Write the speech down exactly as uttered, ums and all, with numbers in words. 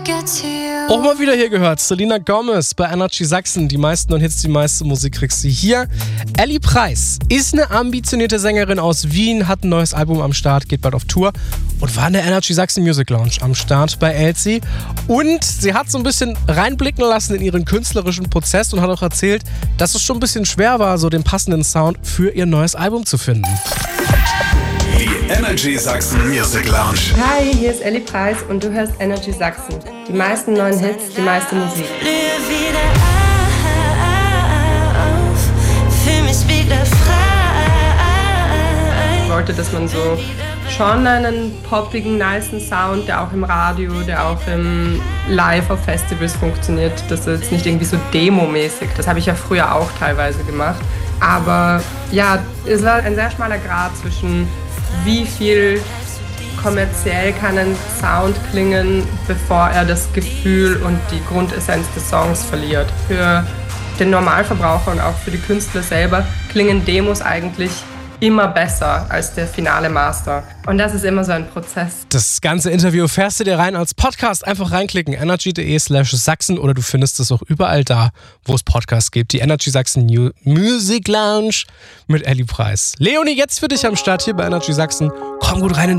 Auch mal wieder hier gehört, Selena Gomez bei Energy Sachsen. Die meisten neuen Hits, die meiste Musik kriegst du hier. Ellie Preis ist eine ambitionierte Sängerin aus Wien, hat ein neues Album am Start, geht bald auf Tour und war in der Energy Sachsen Music Lounge am Start bei Elsie. Und sie hat so ein bisschen reinblicken lassen in ihren künstlerischen Prozess und hat auch erzählt, dass es schon ein bisschen schwer war, so den passenden Sound für ihr neues Album zu finden. Die Energy Sachsen Music Lounge. Hi, hier ist Ellie Preis und du hörst Energy Sachsen. Die meisten neuen Hits, die meiste Musik. Ich wollte, dass man so schon einen poppigen, nicen Sound, der auch im Radio, der auch im Live auf Festivals funktioniert. Das ist jetzt nicht irgendwie so Demo-mäßig. Das habe ich ja früher auch teilweise gemacht. Aber ja, es war ein sehr schmaler Grat zwischen wie viel kommerziell kann ein Sound klingen, bevor er das Gefühl und die Grundessenz des Songs verliert. Für den Normalverbraucher und auch für die Künstler selber klingen Demos eigentlich immer besser als der finale Master. Und das ist immer so ein Prozess. Das ganze Interview fährst du dir rein als Podcast. Einfach reinklicken, energy.de slash Sachsen oder du findest es auch überall da, wo es Podcasts gibt. Die Energy Sachsen New Music Lounge mit Ellie Preis. Leonie, jetzt für dich am Start hier bei Energy Sachsen. Komm gut rein in